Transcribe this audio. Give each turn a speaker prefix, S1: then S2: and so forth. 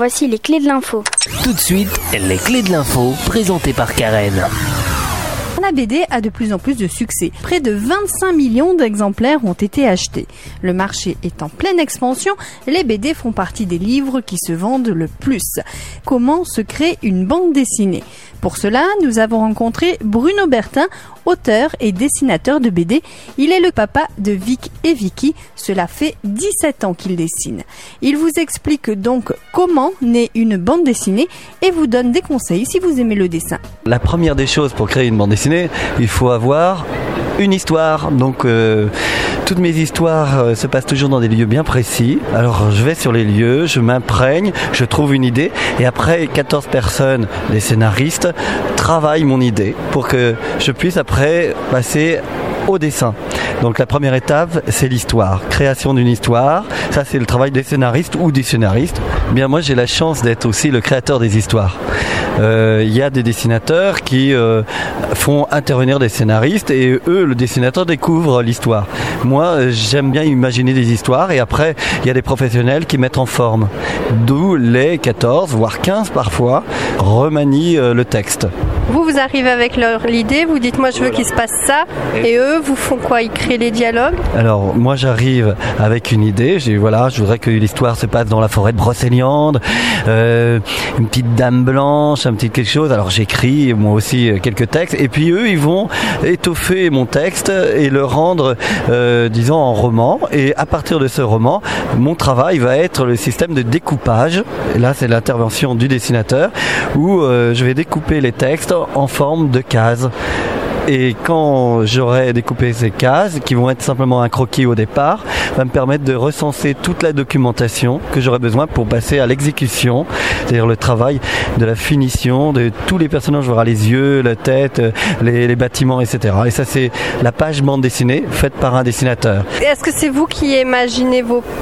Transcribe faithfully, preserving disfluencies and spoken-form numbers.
S1: voici les clés de l'info.
S2: Tout de suite, les clés de l'info présentées par Karen.
S3: La B D a de plus en plus de succès. Près de vingt-cinq millions d'exemplaires ont été achetés. Le marché est en pleine expansion. Les B D font partie des livres qui se vendent le plus. Comment se crée une bande dessinée ? Pour cela, nous avons rencontré Bruno Bertin, auteur et dessinateur de B D. Il est le papa de Vic et Vicky. Cela fait dix-sept ans qu'il dessine. Il vous explique donc comment naît une bande dessinée et vous donne des conseils si vous aimez le dessin.
S4: La première des choses pour créer une bande dessinée, il faut avoir une histoire. Donc euh, toutes mes histoires euh, se passent toujours dans des lieux bien précis. Alors je vais sur les lieux, je m'imprègne, je trouve une idée et après quatorze personnes, les scénaristes, travaillent mon idée pour que je puisse après passer au dessin. Donc la première étape, c'est l'histoire, création d'une histoire. Ça, c'est le travail des scénaristes ou des scénaristes. Bien, moi, j'ai la chance d'être aussi le créateur des histoires. Il euh, y a des dessinateurs qui euh, font intervenir des scénaristes et eux, le dessinateur, découvre l'histoire. Moi, j'aime bien imaginer des histoires et après, il y a des professionnels qui mettent en forme. D'où les quatorze, voire quinze parfois, remanient euh, le texte.
S5: Vous, vous arrivez avec leur l'idée, vous dites moi je veux qu'il se passe ça, et eux vous font quoi? Ils créent les dialogues?
S4: Alors moi j'arrive avec une idée, je dis voilà, je voudrais que l'histoire se passe dans la forêt de Brocéliande, euh, une petite dame blanche, un petit quelque chose. Alors j'écris moi aussi quelques textes, et puis eux ils vont étoffer mon texte et le rendre, euh, disons en roman. Et à partir de ce roman, mon travail va être le système de découpage. Et là c'est l'intervention du dessinateur où euh, je vais découper les textes en forme de cases. Et quand j'aurai découpé ces cases, qui vont être simplement un croquis au départ, va me permettre de recenser toute la documentation que j'aurai besoin pour passer à l'exécution, c'est-à-dire le travail de la finition de tous les personnages, voir les yeux, la tête, les, les bâtiments, et cetera. Et ça, c'est la page bande dessinée faite par un dessinateur.
S5: Est-ce que c'est vous qui imaginez vos